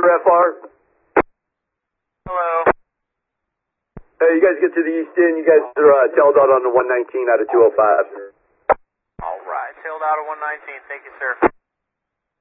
FR. Hello. Hey, you guys get to the east end. You guys are tailed out on the 119 out of 205. All right. Tailed out of 119. Thank you, sir.